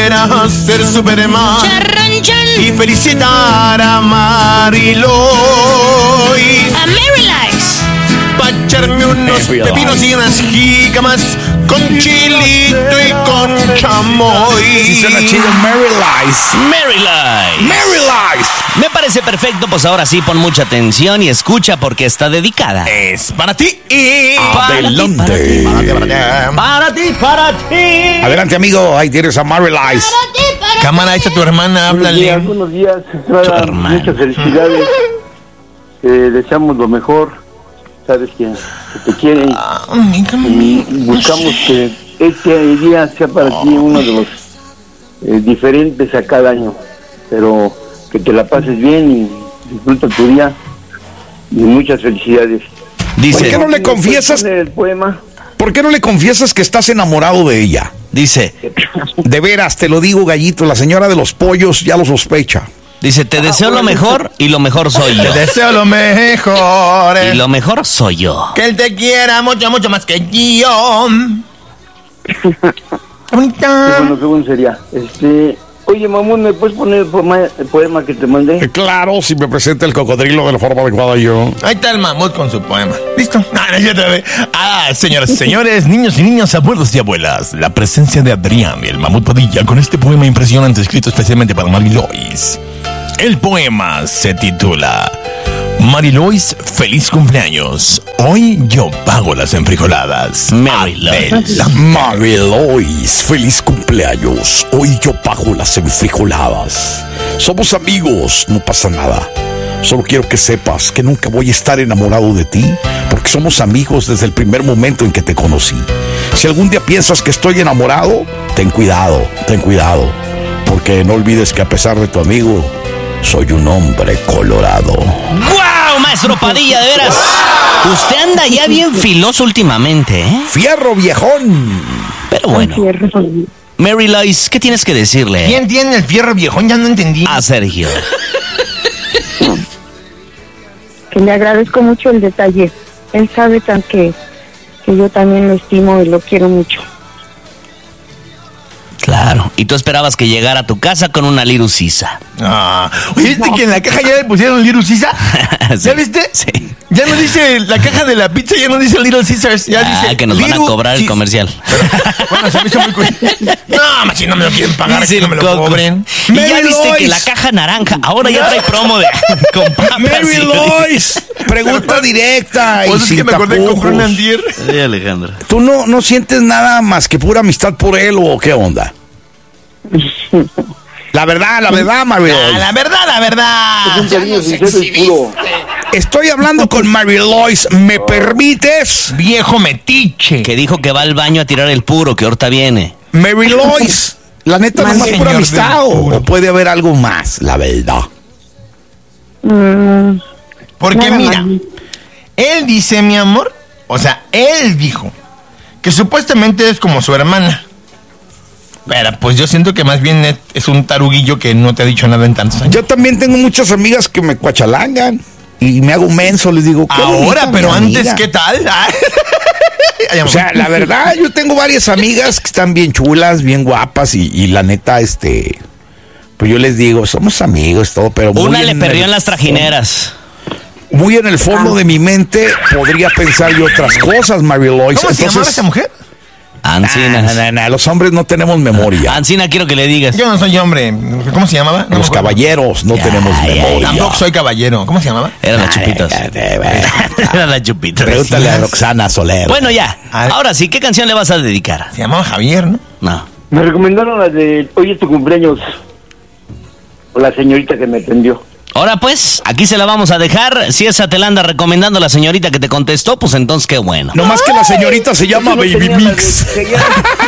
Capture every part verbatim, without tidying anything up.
quisiera ser Superman y felicitar a Marilois. A Marylice. Pa' echarme unos pepinos y unas jícamas con chilito y con chamoy. Sí, suena chido, Marylice. Marylice. Marylice. Me parece perfecto, pues ahora sí pon mucha atención y escucha porque está dedicada. Es para ti y adelante. para ti, para ti. Para ti, para ti. Adelante, amigo, ahí tienes a Marylice. Cámara, ahí está tu hermana, Buenos háblale. días, buenos días, Estrada, muchas felicidades. Eh, deseamos lo mejor. Sabes que, que te quieren y buscamos que este día sea para ti uno de los eh, diferentes a cada año, pero que te la pases bien y disfruta tu día y muchas felicidades. Dice, ¿Por qué no le confiesas? El poema. ¿Por qué no le confiesas que estás enamorado de ella? dice, De veras, te lo digo, gallito, la señora de los pollos ya lo sospecha. dice, te deseo lo mejor y lo mejor soy yo. Te deseo lo mejor. Y lo mejor soy yo. Que él te quiera mucho, mucho más que yo. Qué Qué bonita. bueno, qué bueno sería. Este, oye, mamón, ¿me puedes poner el poema, el poema que te mandé? Eh, Claro, si me presenta el cocodrilo de la forma adecuada yo. Ahí está el mamut con su poema. ¿Listo? No, no, ya te ve. Ah, señoras y señores, niños y niñas, abuelos y abuelas, la presencia de Adrián, el mamut Padilla, con este poema impresionante escrito especialmente para Marilois. El poema se titula Marilois, feliz cumpleaños. Hoy yo pago las enfrijoladas. Marilois. Adelante. Marilois, feliz cumpleaños. Hoy yo pago las enfrijoladas. Somos amigos, no pasa nada. Solo quiero que sepas que nunca voy a estar enamorado de ti, porque somos amigos desde el primer momento en que te conocí. Si algún día piensas que estoy enamorado, ten cuidado, ten cuidado, porque no olvides que a pesar de tu amigo, soy un hombre colorado. ¡Guau, maestro Padilla, de veras! Usted anda ya bien filoso últimamente, ¿eh? ¡Fierro, viejón! Pero bueno. Marylice, ¿qué tienes que decirle ¿Quién tiene el fierro viejón? Ya no entendí. a Sergio? Que le agradezco mucho el detalle. Él sabe tan que, que yo también lo estimo y lo quiero mucho. Claro. Y tú esperabas que llegara a tu casa con una lirucisa. Ah, oye, ¿viste que en la caja ya le pusieron Little Caesar? Sí, ¿Ya viste? sí. Ya no dice la caja de la pizza, ya no dice Little Caesars, ya Ah, dice que nos van a Little cobrar el Caesar. comercial. Pero, bueno, se me hizo muy curioso. No, machi, no me lo quieren pagar, Dice que no me el lo Coco. cobren. Y ya Mary viste Lois. que la caja naranja ahora ya trae promo de con papas. Mary y- Lois, pregunta directa y Pues es sin que me acordé de comprar un tapujos. andier. Sí, Alejandro. ¿Tú no, no sientes nada más que pura amistad por él o qué onda? La verdad, la verdad, Mary Ah, Lois. la verdad, la verdad. Es un cariño sincero y puro. Estoy hablando con Mary Lois. ¿Me permites? Viejo metiche. Que dijo que va al baño a tirar el puro, que ahorita viene. Mary Lois, la neta no es Señor pura del amistad o, puro. o puede haber algo más, la verdad. Mm, Porque nada mira, más. él dice, mi amor, o sea, él dijo que supuestamente es como su hermana. Pero pues yo siento que más bien es- es un taruguillo que no te ha dicho nada en tantos años. Yo también tengo muchas amigas que me cuachalangan y me hago menso, les digo, qué Ahora, bonita pero mi antes, amiga. ¿qué tal? Ay, O sea, la verdad, yo tengo varias amigas que están bien chulas, bien guapas y, y la neta, este, pues yo les digo, somos amigos, todo, pero muy Una le en perdió el en las trajineras. Muy en el fondo de mi mente podría pensar yo otras cosas, Mary Lois. ¿Cómo se llamaba esa mujer? Ancina. Nah, nah, nah, los hombres no tenemos memoria. Ancina, quiero que le digas. Yo no soy hombre. ¿Cómo se llamaba? No me Los acuerdo. caballeros no Ya, tenemos ya, memoria. Tampoco soy caballero. ¿Cómo se llamaba? Eran las chupitas. Ay, ay, ay, ay. Eran las chupitas. Pregúntale a Roxana Soler. Bueno, ya. A ver. Ahora sí, ¿qué canción le vas a dedicar? Se llamaba Javier, ¿no? No. Me recomendaron la de hoy es tu cumpleaños. O la señorita que me atendió. Ahora pues, aquí se la vamos a dejar. Si esa te la anda recomendando la señorita que te contestó, pues entonces qué bueno. No más que la señorita se llama No Baby tenía la de Mix. Cheyenne.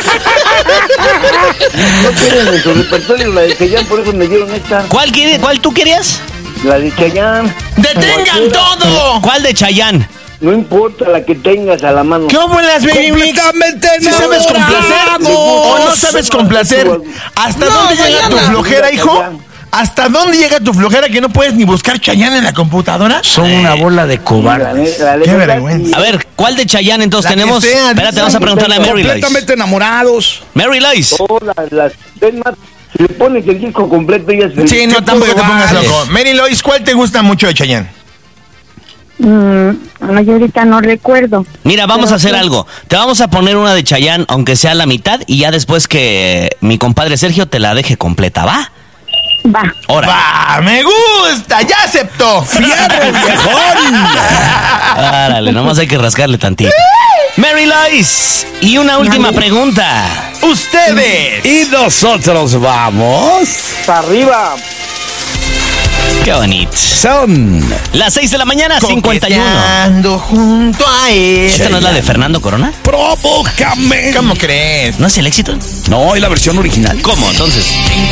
No tienen en su repertorio la de Cheyenne, por eso me dieron esta. ¿Cuál, quiere, ¿Cuál tú querías? La de Cheyenne. ¡Detengan todo! ¿Cuál de Chayanne? No importa la que tengas a la mano. ¿Qué hubo en las Baby Mix? Completamente ¿Sí sabes complacer enamorado. o no sabes complacer? ¿Hasta No, dónde llega tu mañana. flojera, hijo? ¿Hasta dónde llega tu flojera que no puedes ni buscar Chayanne en la computadora? Son una bola de cobardes. La- la- la- Qué la- vergüenza. A ver, ¿cuál de Chayanne entonces La que tenemos? sea, Espérate, dice. vamos a preguntarle a Mary Lois. Completamente enamorados. Mary Lois. Todas las temas, si le pones el disco completo, ya se Sí, no, tampoco te pongas vale. loco. Mary Lois, ¿cuál te gusta mucho de Chayanne? Mm, no, yo ahorita no recuerdo. Mira, vamos Pero a hacer sí. algo. Te vamos a poner una de Chayanne, aunque sea la mitad, y ya después que mi compadre Sergio te la deje completa, ¿va? Va. Ahora. ¡Va! ¡Me gusta! ¡Ya aceptó! ¡Fierro, viejón! Árale, nomás hay que rascarle tantito. Mary Lois, y una última pregunta. ¡Ustedes! Y nosotros vamos. para arriba. Qué bonito. Son. Las seis de la mañana, cincuenta y uno. Coqueteando junto a él. ¿Esta no es la de Fernando Corona? Provócame. ¿Cómo crees? ¿No es el éxito? No, es la versión original. ¿Cómo, entonces?